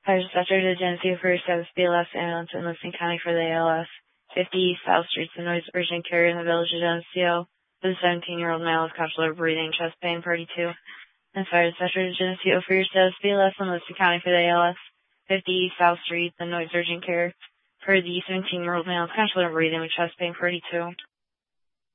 Fire dispatcher to Geneseo for service BLS ambulance in Liston County for the ALS. 50 South Street, the noise urgent care in the village of Geneseo. For the 17-year-old male with consular breathing, chest pain, party 2. And fire dispatcher to Geneseo for your status BLS in Liston County for the ALS. 50 South Street, the noise urgent care for the 17-year-old male with consular breathing with chest pain, party 2.